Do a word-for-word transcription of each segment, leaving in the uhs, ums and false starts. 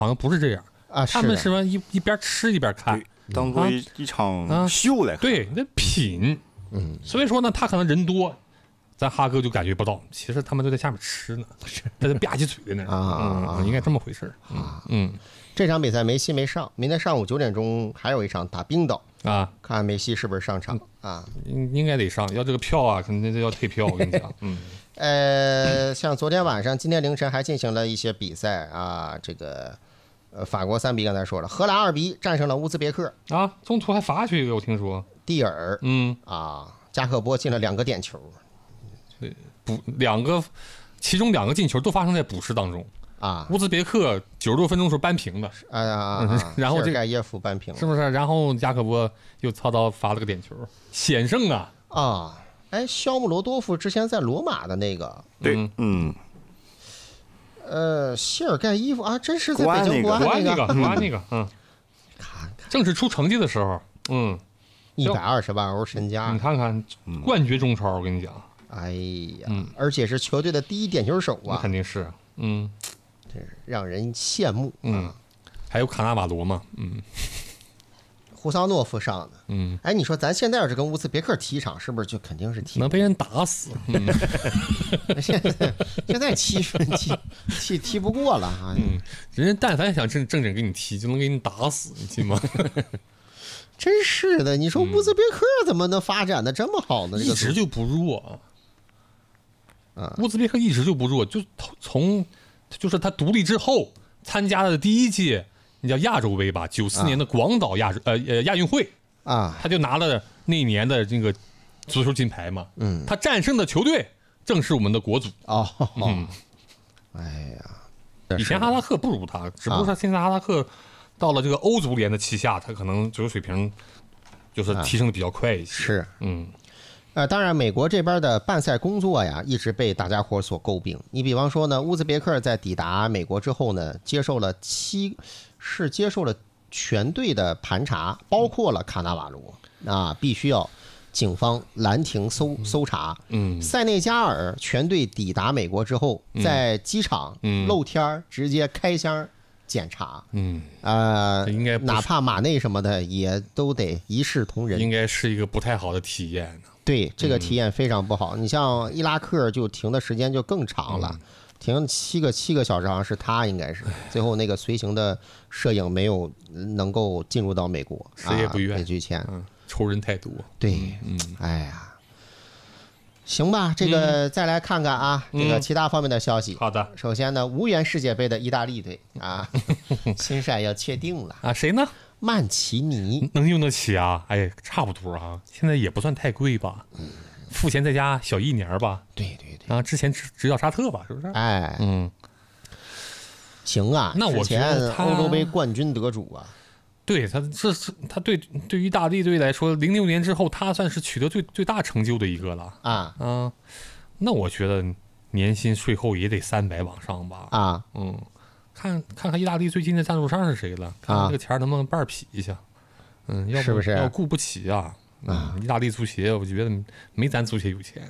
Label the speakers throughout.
Speaker 1: 好像不是这样
Speaker 2: 啊，
Speaker 1: 他们是吧一一边吃一边看，
Speaker 3: 当做一一场秀来看。
Speaker 1: 对，那品，
Speaker 2: 嗯，
Speaker 1: 所以说呢，他可能人多。咱哈哥就感觉不到，其实他们都在下面吃呢，在这吧唧嘴的呢
Speaker 2: 啊、
Speaker 1: 嗯，应该这么回事啊。嗯，
Speaker 2: 这场比赛梅西没上，明天上午九点钟还有一场打冰岛
Speaker 1: 啊，
Speaker 2: 看看梅西是不是上场啊？
Speaker 1: 应应该得上，要这个票啊，肯定要退票。我跟你讲，嗯，
Speaker 2: 呃，像昨天晚上、今天凌晨还进行了一些比赛啊，这个呃，法国三比刚才说了，荷兰二比一战胜了乌兹别克
Speaker 1: 啊，中途还罚去一个，我听说
Speaker 2: 蒂尔，
Speaker 1: 嗯
Speaker 2: 啊，加克波进了两个点球。
Speaker 1: 对，补两个，其中两个进球都发生在补时当中
Speaker 2: 啊。
Speaker 1: 乌兹别克九十多分钟时候扳平的，
Speaker 2: 哎呀、啊啊，
Speaker 1: 然后这
Speaker 2: 盖耶夫扳平，
Speaker 1: 是不是？然后加克波又操刀罚了个点球，险胜啊！
Speaker 2: 啊，哎，肖姆罗多夫之前在罗马的那个，
Speaker 3: 对，嗯，
Speaker 2: 呃，谢尔盖伊夫啊，真是在北京国安
Speaker 1: 那个，国安那个，嗯，
Speaker 2: 看看，
Speaker 1: 正是出成绩的时候，嗯，
Speaker 2: 一百二十万欧身家，
Speaker 1: 你看看冠绝中超，我跟你讲。
Speaker 2: 哎呀、嗯，而且是球队的第一点球手啊，
Speaker 1: 肯定是，嗯，
Speaker 2: 真是让人羡慕。
Speaker 1: 嗯，还有卡纳瓦罗嘛，嗯，
Speaker 2: 胡桑诺夫上的，
Speaker 1: 嗯，
Speaker 2: 哎，你说咱现在要是跟乌兹别克踢一场，是不是就肯定是踢？
Speaker 1: 能被人打死？嗯、
Speaker 2: 现在现在踢踢踢踢不过了啊！
Speaker 1: 嗯，人家但凡想正正经跟你踢，就能给你打死，你信吗？
Speaker 2: 真是的，你说乌兹别克怎么能发展的这么好呢？
Speaker 1: 嗯、一直就不弱啊！乌兹别克一直就不弱，就从就是他独立之后参加的第一届，你叫亚洲杯吧，九四年的广岛亚、啊、呃呃亚运会
Speaker 2: 啊，
Speaker 1: 他就拿了那一年的这个足球金牌嘛。
Speaker 2: 嗯，
Speaker 1: 他战胜的球队正是我们的国足
Speaker 2: 哦。
Speaker 1: 嗯，
Speaker 2: 哎
Speaker 1: 呀，以前哈萨克不如他，只不过他现在哈萨克。到了这个欧足联的旗下，他可能足球水平就是提升的比较快一些。
Speaker 2: 是，
Speaker 1: 嗯，
Speaker 2: 呃，当然，美国这边的办赛工作呀，一直被大家伙所诟病。你比方说呢，乌兹别克在抵达美国之后呢，接受了七，是接受了全队的盘查，包括了卡纳瓦罗啊，必须要警方拦停搜搜查。
Speaker 1: 嗯，
Speaker 2: 塞内加尔全队抵达美国之后，在机场露天直接开箱。检查，
Speaker 1: 嗯，
Speaker 2: 呃，
Speaker 1: 应该
Speaker 2: 哪怕马内什么的，也都得一视同仁。
Speaker 1: 应该是一个不太好的体验呢。
Speaker 2: 对，这个体验非常不好。嗯、你像伊拉克就停的时间就更长了，嗯、停七个七个小时，好像是他应该是最后那个随行的摄影没有能够进入到美国，
Speaker 1: 谁也不愿
Speaker 2: 被拒签，
Speaker 1: 嗯，仇人太多。
Speaker 2: 对，嗯，哎呀。行吧，这个再来看看啊，
Speaker 1: 嗯、
Speaker 2: 这个其他方面的消息。
Speaker 1: 好的，
Speaker 2: 首先呢，无缘世界杯的意大利队啊，新赛要确定了
Speaker 1: 啊，谁呢？
Speaker 2: 曼奇尼
Speaker 1: 能用得起啊？哎，差不多啊，现在也不算太贵吧？嗯，付钱在家小一年吧？
Speaker 2: 对对对。
Speaker 1: 啊，之前执执教沙特吧，是不是？
Speaker 2: 哎，
Speaker 1: 嗯，
Speaker 2: 行啊，
Speaker 1: 那我
Speaker 2: 之前欧洲杯冠军得主啊。
Speaker 1: 对他，这是他对对于意大利队来说，零六年之后，他算是取得最最大成就的一个了
Speaker 2: 啊
Speaker 1: 啊。那我觉得年薪税后也得三百往上吧
Speaker 2: 啊。
Speaker 1: 嗯，看看看意大利最近的赞助商是谁了，看看这个钱能不能半劈一下。嗯，要不
Speaker 2: 是不是
Speaker 1: 要顾不起啊？啊，意大利足协我觉得没咱足协有钱。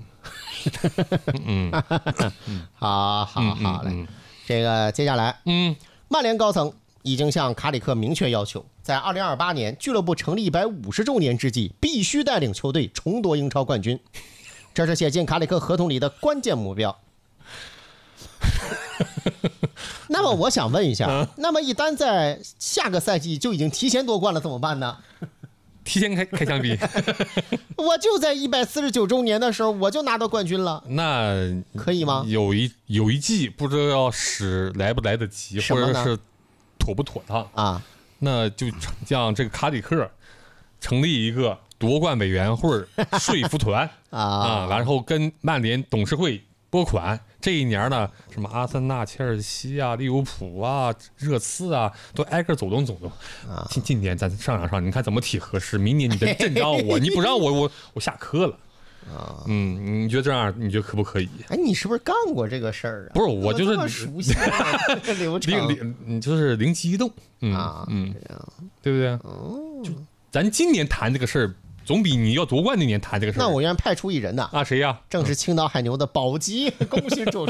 Speaker 1: 嗯
Speaker 2: 嗯，好好好嘞。这个接下来，
Speaker 1: 嗯，
Speaker 2: 曼联高层已经向卡里克明确要求，在二零二八年俱乐部成立一百五十周年之际，必须带领球队重夺英超冠军，这是写进卡里克合同里的关键目标。那么我想问一下，那么一旦在下个赛季就已经提前夺冠了怎么办呢？
Speaker 1: 提前开开枪毙，
Speaker 2: 我就在一百四十九周年的时候我就拿到冠军了，
Speaker 1: 那
Speaker 2: 可以吗？
Speaker 1: 有一有一季不知道要使来不来得及，或者是妥不妥当
Speaker 2: 啊？
Speaker 1: 那就让这个卡里克成立一个夺冠委员会说服团
Speaker 2: 啊
Speaker 1: 啊，然后跟曼联董事会拨款。这一年呢，什么阿森纳、切尔西啊、利物浦啊、热刺啊，都挨个走动走动。
Speaker 2: 啊，
Speaker 1: 今今年咱上场上，你看怎么踢合适？明年你得震张我，你不让我，我我下课了。
Speaker 2: 啊，
Speaker 1: 嗯，你觉得这样，你觉得可不可以？
Speaker 2: 哎，你是不是干过这个事儿啊？
Speaker 1: 不是，我就是
Speaker 2: 这么熟悉流程，
Speaker 1: 灵你就是灵机一动，嗯
Speaker 2: 啊，
Speaker 1: 嗯，
Speaker 2: 这样，
Speaker 1: 对不对？
Speaker 2: 哦，
Speaker 1: 就咱今年谈这个事儿，总比你要夺冠那年谈这个事儿。
Speaker 2: 那我愿派出一人呐，
Speaker 1: 啊，谁呀？
Speaker 2: 正是青岛海牛的保级功勋主